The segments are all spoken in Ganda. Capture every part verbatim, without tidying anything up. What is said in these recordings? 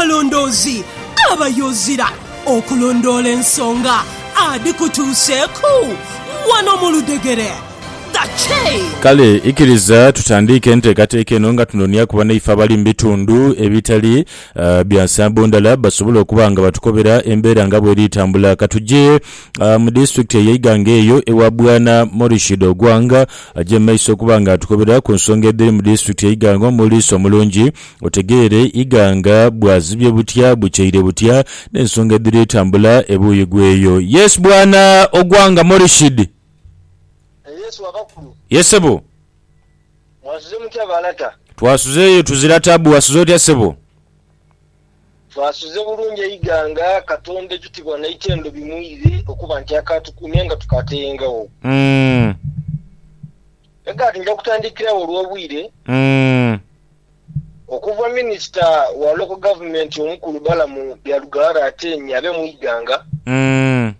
abalondoozi abayozira okulondoola ensonga adi kutuuseeku wano mu Ludegere. Kale ikiriza tutandike enteekateeka eno nga tunonya kuba naife abali mu bitundu ebitali uh, bya nsambondala basobola okuba nga batukobera embeera nga bweri itambula. Katujje uh, mu district ey'Iganga eyo ewa Bwana Morishid Ogwanga ajje maiso okuba nga atukobera ku nsonga eddiri mu district ey'Iganga omuliiso omulungi otegeere Iganga bwazibye butya bukyayire butya n'ensonga eddiri itambula ebuuyi gweyo. Yes Bwana Ogwanga Morishid. Yes wabakulu. Yes sebo. Mwasuze mutya balata. Twasuzeyo tuzira tabu wasuze otya sebo. Twasuze bulungi Iganga Katonda jutibwa na itendo bimwire okuba nti akatukumye nga tukatengawo. Mm. Ega tinja kutandikira olwobwire. Mm. Okuva minister wa local government omukulu Balamu Byalugara atenya abe mu Iganga. Mm.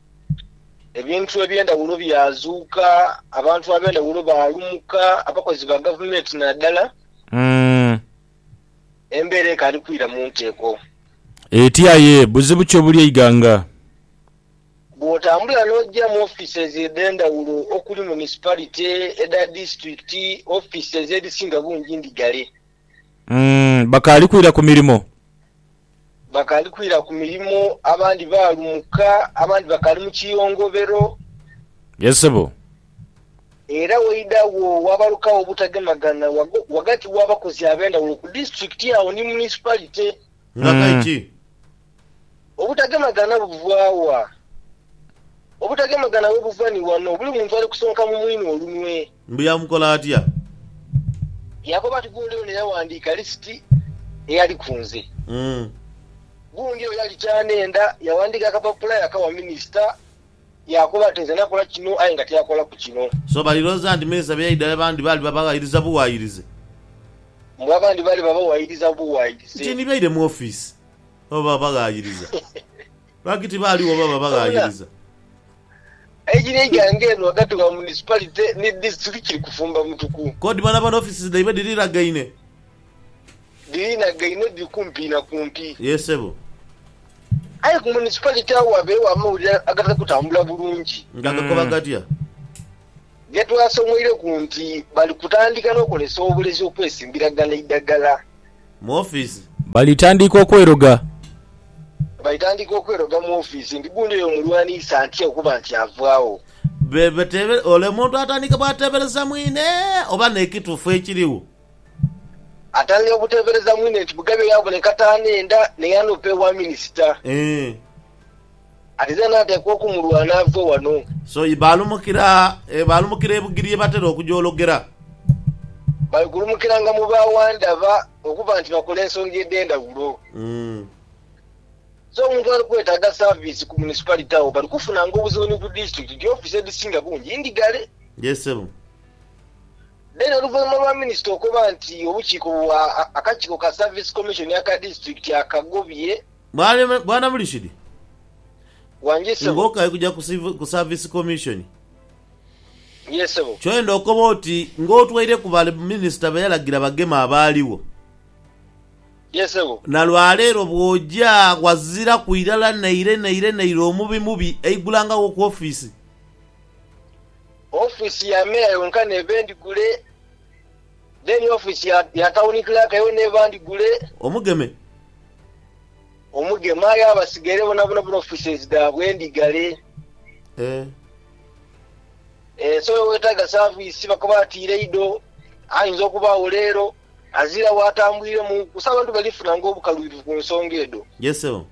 Ebintu ebyenda wulo byazuuka abantu abenda wulo balumuka abakozi ba government naddala. Mm. Embere kali kwira mu nteeko. Etiaye buzibu kyo buli Iganga. Bwotambula n'ojja mu offices edenda wulo okuli municipality eda district offices edisinga bungi ndigale. Mm, bakali kwira ku mirimo. Bakali kwira ku mirimo abandi balumuka abandi bakali mu kiyongobero. Yesebo. Era weidawo wabaluka obutagemagana wagati wabakozi abenda ku district yawo ni municipality. Ngakaiki. Obutagemagana buvwawa. Obutagemagana buvani wano buli muntu ali kusonka mu mwino olumwe. Mbuya mukola atya. Yakoba tuguleo ne yawandika listi eyali kunze. Mm. Gundi oyo yali kyanenda yawandika akapapula yakawa minister yakoba tenze nakola kino ayi nga teyakola ku kino. So baliroza ndi mesa byayida abandi bali babagayiriza buwayirize. Mu abandi bali babawayiriza buwayirize. Kini byayide mu office. Baba babagayiriza. Bakiti bali wo baba babagayiriza. Ejine Iganga eno wakati wa municipality ni district kiri kufumba mutuku. Kodi bana bana offices daibe dirira gaine. Dirina gaine di kumpi na kumpi. Yes sebo. Ayi ku municipality awo abewa amawulira agata kutambula bulungi. Ngaka koba gatia. Getu asomwire kunti bali kutandika n'okolesa obulezi okwesimbiragana iddagala. Mu office. Balitandika okweroga. Balitandika okweroga mu office ndi gundi yo mulwanisa anti okuba nti avaawo. Bebe tebe ole muntu atandika bwatebereza mwine oba nekitufu ekiriwo. Atali okutebereza mwine nti Mugabe yaboneka tanenda ne yanopewa minister. Eh. Atizana ate ko kumulwana avo wano. So ibalumukira e balumukira ebugiriye batera okujologera. Bakulumukira nga mu bawandava okuba nti bakola ensonga edenda wulo. Mm. So umuntu ali kwetaaga service ku municipality awo bali kufuna ng'obuzibu ku district di office edisinga bungi indigale. Yes sebo. Then oluvannyuma lwa minister okuba nti obukiiko bwa akakiiko ka service commission ya ka district akagobye. Bwana bwana Mulishidi. Wanje sebo. Ngoka kuja ku service commission. Yes sebo. Choenda okoboti ngotwaire ku bale minister bayalagira bagema abaliwo. Yes sebo. Na lwalero bwojja wazira kuirala naire naire naire omubi mubi eigulanga ku office. Office ya mayor yonka ne bendi gule. Then office ya, ya town clerk yo ne bandi gule. Omugeme. Omugema ya basigere bona bona offices da bwendi gale. Eh. Eh so wetaga service bakobatire ido ayinza okuba olero azira watambwire mu kusaba bantu balifuna ng'obukalubivu ku nsonga edo. Yes sir.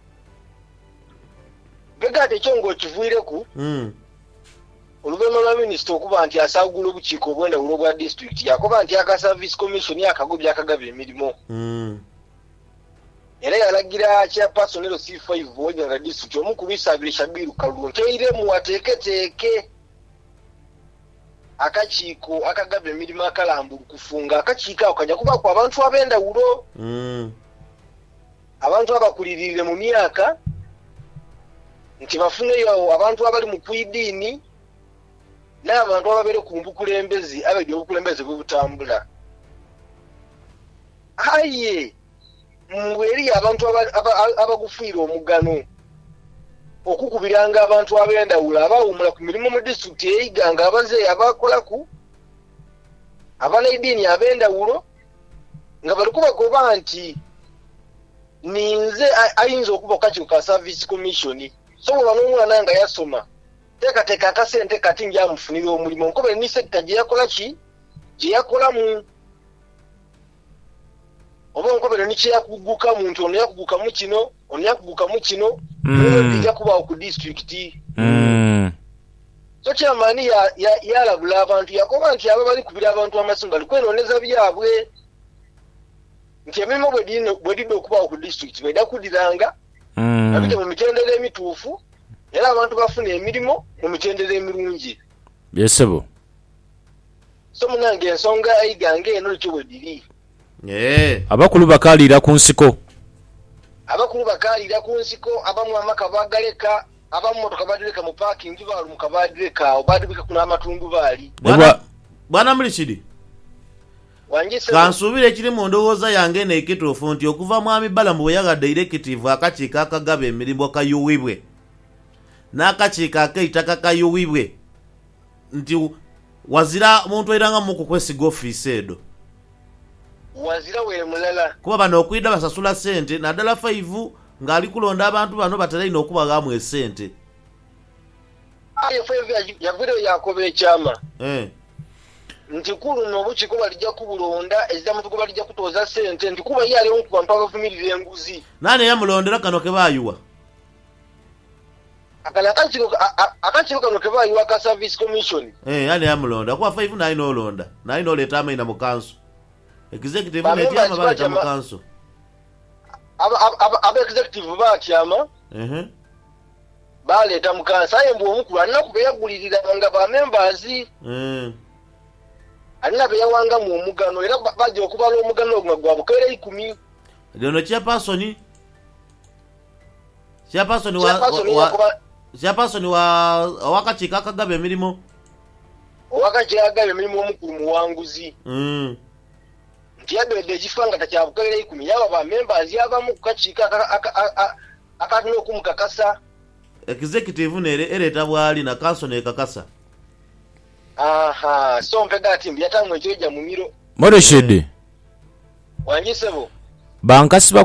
Begate kyongo kivuireku. Mm. Oluvannyuma lwa minisita okuba nti asagula obukiiko obwenda bulo bwa district yakoba nti aka service commission yakagobya akagaba emirimu. Mm. Era yalagira chairperson ero C five Iganga district omukulu Isabire Shabiru Kalulu nteire mu ateeketeeke akakiiko akagaba emirimu akalambulu kufunga akakiiko akajja kuba ku abantu abenda wulo. Mm. Abantu abakulirire mu myaka nti bafuneyo abantu abali mu kwidini n'abantu ababere ku mbukulembezi abedi obukulembezi bw'obutambula. Aye mbweri abantu abagufiira omugano okukubiranga abantu ab'endawulo abawumula ku mirimu mu disitulikiti eyiga nga abazeeyi abakolaku abanaidiini ab'endawulo nga bali kubagoba nti ninze ayinza okuba okakiiko ka service commission so bwe banoomwana nga yasoma teekateeka akasente kati ngyamufunira omulimu nkobere ni sekita gye yakola ki gye yakolamu oba nkobere ni kyeyakuguka muntu ono yakugukamu kino ono yakugukamu kino bijja kubaawo ku disitulikiti so kyamaani yalabula abantu yakoba nti aba bali kubira abantu amasimu bali kwenooneza byabwe nti emirimu bwe didde okubaawo ku disitulikiti bwedda kuddiranga abite mu mitendera emituufu era abantu bafuna emirimu mu mitendera emirungi byesebo so munange ensonga ayigange eno nikyo bwe diri abakulu bakaalira ku nsiko abakulu bakaalira ku nsiko abamu amaka bagaleka abamu motoka badireka mu parking balumuka badireka awo badibika kuna amatundu baali bwana Mulikidi kansuubira ekiri mu ndowooza yange neekituufu nti okuva mwami Balamu bwe yagadde directive akakiiko akagaba emirimu kayuwibwe n'akakiiko ak'eitaka kayuwibwe nti wazira omuntu era nga mu kukwesiga ofiisi edo wazira we mulala kuba bano okwidda basasula ssente naddala five ng'ali kulonda abantu bano bateralina okubagamu essente ayo five yavireyo yakoba ekyama eh nti kuluno obukiiko balijja kubulonda ezidamutugo balijja kutooza ssente nti kuba ye aliwo ku bantu abavumirira enguzi nani yamulondera kano ke baayuwa akakiiko kano ke baayuwa ka service commission eh yani yamulonda kuba five nayi n'olonda nayi n'oleeta amaina mu kanso executive netyama baleeta mu kanso aba executive batyama baleeta mu kanso aye mbu omukulu alina kuba yagulirira nga ba members alina be yawangamu omugano era bajja okubala omugano ogwo gwa bukeera ikumi lyono chairperson chairperson wa chairperson wa wakakiiko akagaba emirimu owakakiiko akagaba emirimu omukulu muwanguzi nti yagedde ekifo nga takyabukeera ikumi yaba ba members yabamu ku kakiiko akatina okumukakasa executive neereeta bwali na kanso neekakasa aha so mpega ati mbyatamu ekyoja mu miro Mulikidi wanjisebo bankasi